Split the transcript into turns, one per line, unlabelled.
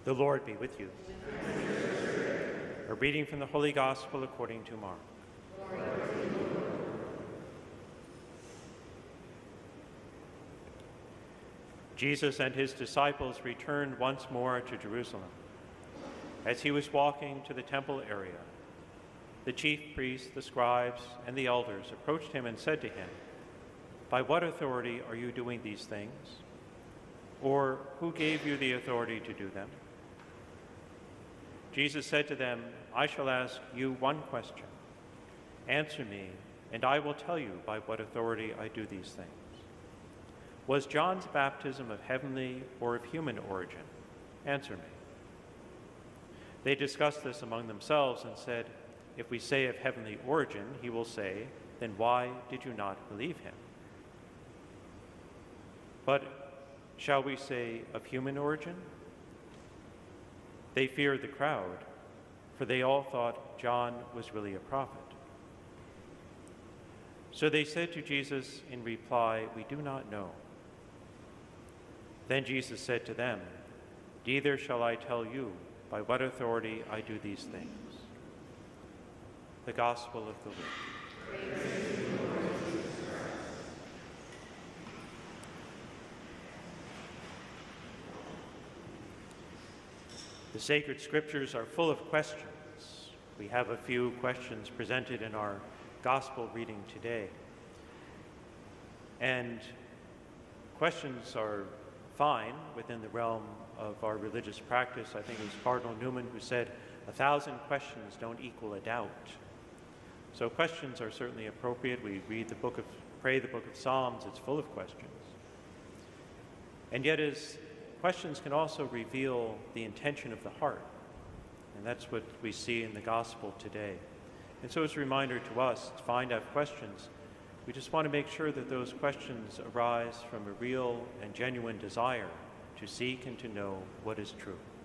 The Lord be with you. A reading from the Holy Gospel according to Mark. Jesus and his disciples returned once more to Jerusalem. As he was walking to the temple area, the chief priests, the scribes, and the elders approached him and said to him, "By what authority are you doing these things? Or who gave you the authority to do them?" Jesus said to them, "I shall ask you one question. Answer me, and I will tell you by what authority I do these things. Was John's baptism of heavenly or of human origin? Answer me." They discussed this among themselves and said, "If we say of heavenly origin, he will say, 'Then why did you not believe him?' But shall we say of human origin?" They feared the crowd, for they all thought John was really a prophet. So they said to Jesus in reply, "We do not know." Then Jesus said to them, "Neither shall I tell you by what authority I do these things." The Gospel of the Lord. The sacred scriptures are full of questions. We have a few questions presented in our gospel reading today. And questions are fine within the realm of our religious practice. I think it was Cardinal Newman who said, 1,000 questions don't equal a doubt. So questions are certainly appropriate. We pray the book of Psalms, it's full of questions. And yet questions can also reveal the intention of the heart. And that's what we see in the gospel today. And so it's a reminder to us, it's fine to have questions. We just want to make sure that those questions arise from a real and genuine desire to seek and to know what is true.